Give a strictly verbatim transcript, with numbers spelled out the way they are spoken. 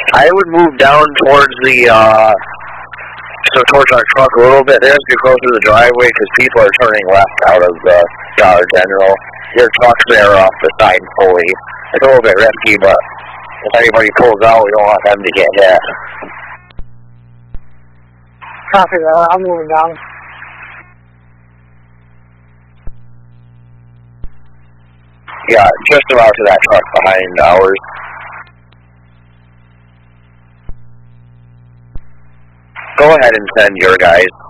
I would move down towards the, uh, so towards our truck a little bit. There's get closer to the driveway because people are turning left out of the Dollar General. Your truck's there off the side fully. It's a little bit risky, but if anybody pulls out, we don't want them to get hit. Copy that. I'm moving down. Yeah, just about to that truck behind ours. Go ahead and send your guys.